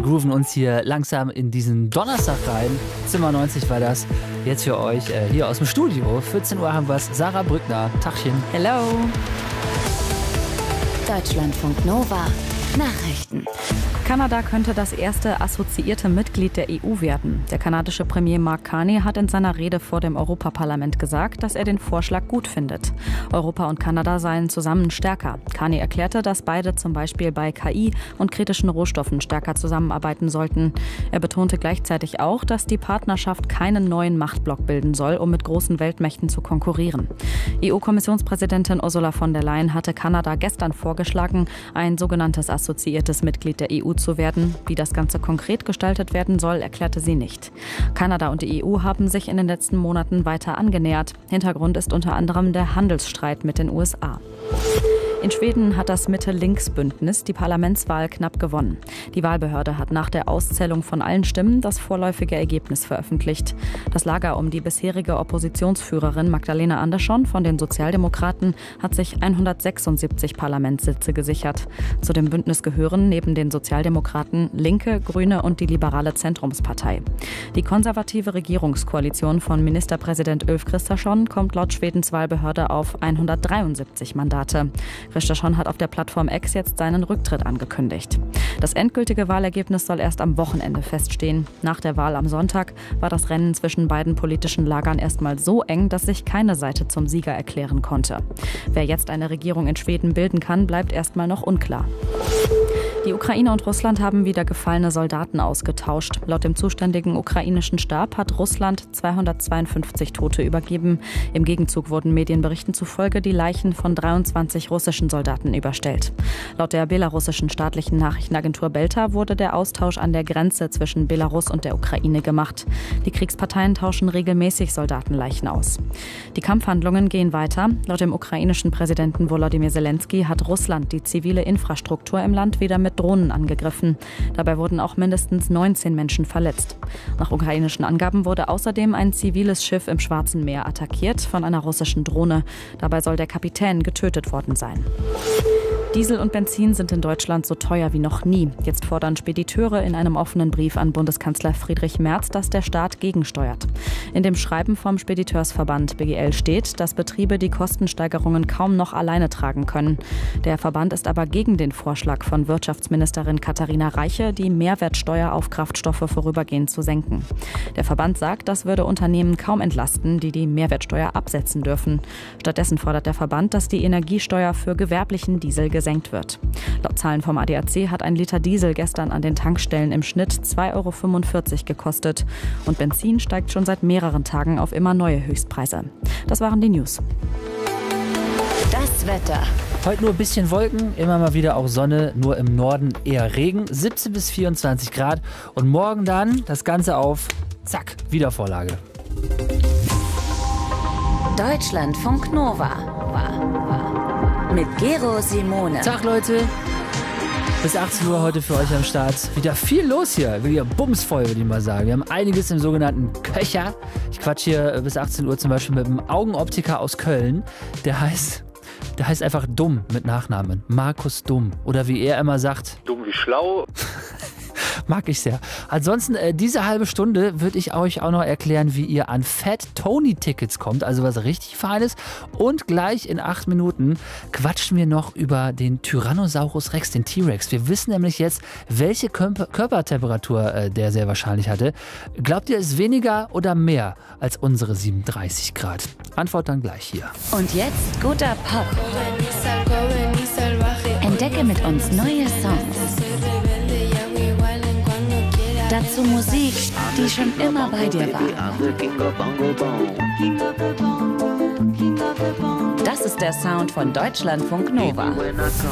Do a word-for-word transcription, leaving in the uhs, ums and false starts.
grooven uns hier langsam in diesen Donnerstag rein. Zimmer neunzig war das. Jetzt für euch äh, hier aus dem Studio. vierzehn Uhr haben wir es. Sarah Brückner. Tachchen. Hello. Deutschlandfunk Nova. Nachrichten. Kanada könnte das erste assoziierte Mitglied der E U werden. Der kanadische Premier Mark Carney hat in seiner Rede vor dem Europaparlament gesagt, dass er den Vorschlag gut findet. Europa und Kanada seien zusammen stärker. Carney erklärte, dass beide zum Beispiel bei K I und kritischen Rohstoffen stärker zusammenarbeiten sollten. Er betonte gleichzeitig auch, dass die Partnerschaft keinen neuen Machtblock bilden soll, um mit großen Weltmächten zu konkurrieren. E U-Kommissionspräsidentin Ursula von der Leyen hatte Kanada gestern vorgeschlagen, ein sogenanntes assoziiertes Mitglied der E U zu werden. Wie das Ganze konkret gestaltet werden soll, erklärte sie nicht. Kanada und die E U haben sich in den letzten Monaten weiter angenähert. Hintergrund ist unter anderem der Handelsstreit mit den U S A. In Schweden hat das Mitte-Links-Bündnis die Parlamentswahl knapp gewonnen. Die Wahlbehörde hat nach der Auszählung von allen Stimmen das vorläufige Ergebnis veröffentlicht. Das Lager um die bisherige Oppositionsführerin Magdalena Andersson von den Sozialdemokraten hat sich hundertsechsundsiebzig Parlamentssitze gesichert. Zu dem Bündnis gehören neben den Sozialdemokraten Linke, Grüne und die liberale Zentrumspartei. Die konservative Regierungskoalition von Ministerpräsident Ulf Kristersson kommt laut Schwedens Wahlbehörde auf hundertdreiundsiebzig Mandate. Kristersson hat auf der Plattform X jetzt seinen Rücktritt angekündigt. Das endgültige Wahlergebnis soll erst am Wochenende feststehen. Nach der Wahl am Sonntag war das Rennen zwischen beiden politischen Lagern erstmal so eng, dass sich keine Seite zum Sieger erklären konnte. Wer jetzt eine Regierung in Schweden bilden kann, bleibt erstmal noch unklar. Die Ukraine und Russland haben wieder gefallene Soldaten ausgetauscht. Laut dem zuständigen ukrainischen Stab hat Russland zweihundertzweiundfünfzig Tote übergeben. Im Gegenzug wurden Medienberichten zufolge die Leichen von dreiundzwanzig russischen Soldaten überstellt. Laut der belarussischen staatlichen Nachrichtenagentur Belta wurde der Austausch an der Grenze zwischen Belarus und der Ukraine gemacht. Die Kriegsparteien tauschen regelmäßig Soldatenleichen aus. Die Kampfhandlungen gehen weiter. Laut dem ukrainischen Präsidenten Volodymyr Zelensky hat Russland die zivile Infrastruktur im Land wieder mit Drohnen angegriffen. Dabei wurden auch mindestens neunzehn Menschen verletzt. Nach ukrainischen Angaben wurde außerdem ein ziviles Schiff im Schwarzen Meer attackiert von einer russischen Drohne. Dabei soll der Kapitän getötet worden sein. Diesel und Benzin sind in Deutschland so teuer wie noch nie. Jetzt fordern Spediteure in einem offenen Brief an Bundeskanzler Friedrich Merz, dass der Staat gegensteuert. In dem Schreiben vom Spediteursverband B G L steht, dass Betriebe die Kostensteigerungen kaum noch alleine tragen können. Der Verband ist aber gegen den Vorschlag von Wirtschaftsministerin Katharina Reiche, die Mehrwertsteuer auf Kraftstoffe vorübergehend zu senken. Der Verband sagt, das würde Unternehmen kaum entlasten, die die Mehrwertsteuer absetzen dürfen. Stattdessen fordert der Verband, dass die Energiesteuer für gewerblichen Diesel gesenkt wird. Laut Zahlen vom A D A C hat ein Liter Diesel gestern an den Tankstellen im Schnitt zwei Euro fünfundvierzig gekostet. Und Benzin steigt schon seit mehreren Tagen auf immer neue Höchstpreise. Das waren die News. Das Wetter. Heute nur ein bisschen Wolken, immer mal wieder auch Sonne, nur im Norden eher Regen, siebzehn bis vierundzwanzig Grad. Und morgen dann das Ganze auf, zack, Wiedervorlage. Deutschlandfunk Nova. Mit Gero Simone. Tag, Leute. Bis achtzehn Uhr heute für euch am Start. Wieder viel los hier. Wieder bumsvoll, würde ich mal sagen. Wir haben einiges im sogenannten Köcher. Ich quatsch hier bis achtzehn Uhr zum Beispiel mit einem Augenoptiker aus Köln. Der heißt, der heißt einfach Dumm mit Nachnamen. Markus Dumm. Oder wie er immer sagt. Dumm wie schlau. Mag ich sehr. Ansonsten, äh, diese halbe Stunde würde ich euch auch noch erklären, wie ihr an Fat Tony Tickets kommt, also was richtig Feines. Und gleich in acht Minuten quatschen wir noch über den Tyrannosaurus Rex, den T-Rex. Wir wissen nämlich jetzt, welche Körper- Körpertemperatur äh, der sehr wahrscheinlich hatte. Glaubt ihr, es ist weniger oder mehr als unsere siebenunddreißig Grad? Antwort dann gleich hier. Und jetzt guter Pop. Entdecke mit uns neue Songs. Dazu Musik, die schon immer bei dir war. Das ist der Sound von Deutschlandfunk Nova.